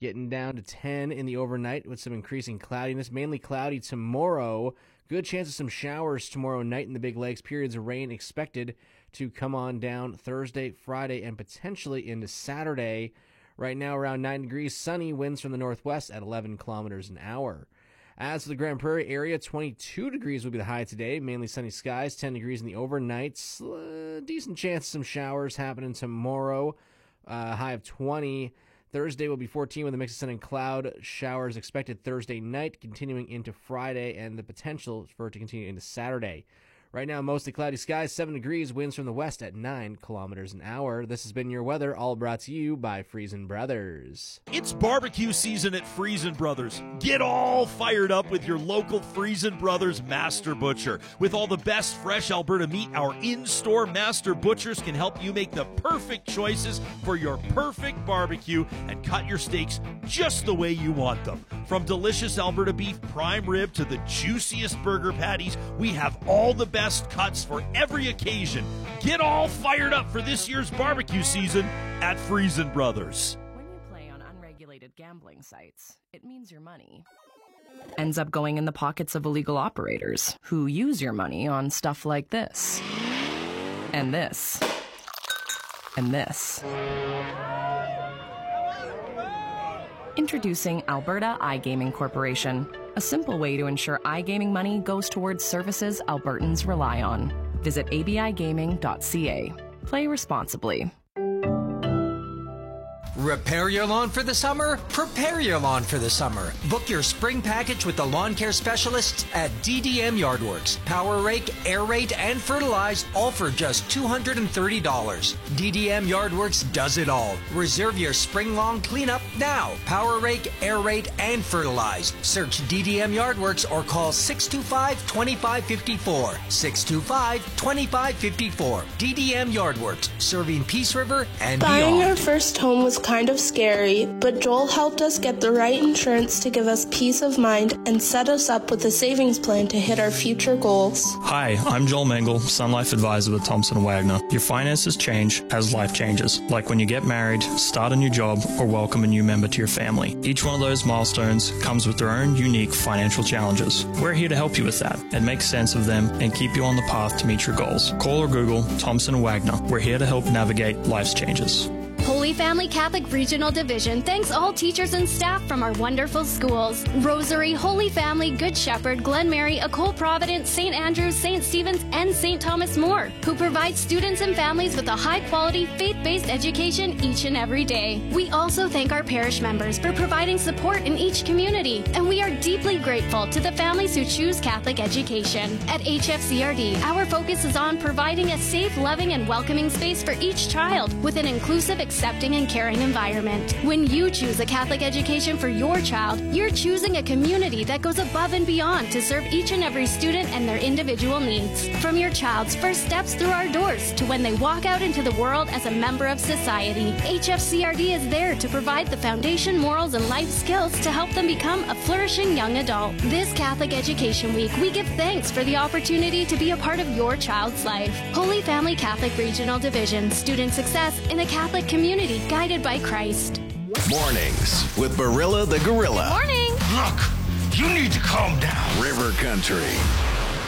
getting down to 10 in the overnight with some increasing cloudiness. Mainly cloudy tomorrow. Good chance of some showers tomorrow night in the Big Lakes. Periods of rain expected to come on down Thursday, Friday, and potentially into Saturday. Right now around 9 degrees. Sunny, winds from the northwest at 11 kilometers an hour. As for the Grand Prairie area, 22 degrees will be the high today. Mainly sunny skies, 10 degrees in the overnight. Decent chance of some showers happening tomorrow. High of 20. Thursday will be 14 with a mix of sun and cloud. Showers expected Thursday night, continuing into Friday, and the potential for it to continue into Saturday. Right now, mostly cloudy skies, 7 degrees, winds from the west at 9 kilometers an hour. This has been your weather, all brought to you by Friesen Brothers. It's barbecue season at Friesen Brothers. Get all fired up with your local Friesen Brothers Master Butcher. With all the best fresh Alberta meat, our in-store Master Butchers can help you make the perfect choices for your perfect barbecue and cut your steaks just the way you want them. From delicious Alberta beef prime rib to the juiciest burger patties, we have all the best cuts for every occasion. Get all fired up for this year's barbecue season at Friesen Brothers. When you play on unregulated gambling sites, it means your money ends up going in the pockets of illegal operators who use your money on stuff like this, and this, and this. Introducing Alberta iGaming Corporation, a simple way to ensure iGaming money goes towards services Albertans rely on. Visit abigaming.ca. Play responsibly. Repair your lawn for the summer? Prepare your lawn for the summer. Book your spring package with the lawn care specialists at DDM Yardworks. Power rake, aerate, and fertilize, all for just $230. DDM Yardworks does it all. Reserve your spring lawn cleanup now. Power rake, aerate, and fertilize. Search DDM Yardworks or call 625-2554. 625-2554. DDM Yardworks, serving Peace River and beyond. Buying our first home was kind of scary, but Joel helped us get the right insurance to give us peace of mind and set us up with a savings plan to hit our future goals. Hi, I'm Joel Mengel, Sun Life Advisor with Thompson & Wagner. Your finances change as life changes, like when you get married, start a new job, or welcome a new member to your family. Each one of those milestones comes with their own unique financial challenges. We're here to help you with that and make sense of them and keep you on the path to meet your goals. Call or Google Thompson & Wagner. We're here to help navigate life's changes. Holy Family Catholic Regional Division thanks all teachers and staff from our wonderful schools: Rosary, Holy Family, Good Shepherd, Glen Mary, Ecole Providence, St. Andrews, St. Stephen's, and St. Thomas More, who provide students and families with a high-quality, faith-based education each and every day. We also thank our parish members for providing support in each community, and we are deeply grateful to the families who choose Catholic education. At HFCRD, our focus is on providing a safe, loving, and welcoming space for each child with an inclusive, accepting, and caring environment. When you choose a Catholic education for your child, you're choosing a community that goes above and beyond to serve each and every student and their individual needs. From your child's first steps through our doors to when they walk out into the world as a member of society, HFCRD is there to provide the foundation, morals, and life skills to help them become a flourishing young adult. This Catholic Education Week, we give thanks for the opportunity to be a part of your child's life. Holy Family Catholic Regional Division, student success in a Catholic community guided by Christ. Mornings with Barilla the Gorilla. Morning! Look, you need to calm down. River Country.